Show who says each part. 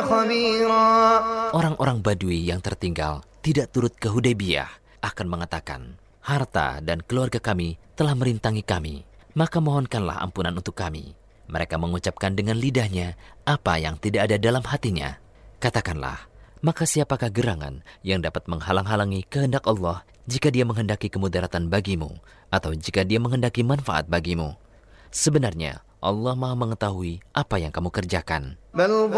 Speaker 1: خبيرا.
Speaker 2: Orang-orang Badui yang tertinggal tidak turut ke Hudaybiyah akan mengatakan, harta dan keluarga kami telah merintangi kami, maka mohonkanlah ampunan untuk kami. Mereka mengucapkan dengan lidahnya apa yang tidak ada dalam hatinya. Katakanlah, maka siapakah gerangan yang dapat menghalang-halangi kehendak Allah jika dia menghendaki kemudaratan bagimu atau jika dia menghendaki manfaat bagimu? Sebenarnya Allah Maha mengetahui apa yang kamu kerjakan.